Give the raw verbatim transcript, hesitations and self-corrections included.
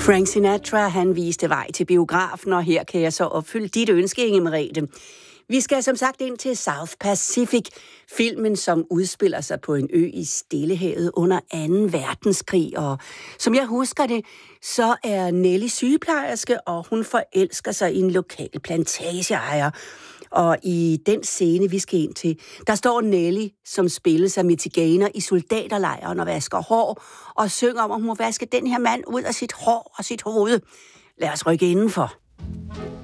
Frank Sinatra, han viste vej til biografen, og her kan jeg så opfylde dit ønske, Inge Merete. Vi skal som sagt ind til South Pacific, filmen som udspiller sig på en ø i Stillehavet under anden verdenskrig. Og som jeg husker det, så er Nelly sygeplejerske, og hun forelsker sig i en lokal plantageejer. Og i den scene, vi skal ind til, der står Nelly, som spilles af Mitty Gaynor i soldaterlejren og vasker hår, og synger om, at hun må vaske den her mand ud af sit hår og sit hoved. Lad os rykke indenfor.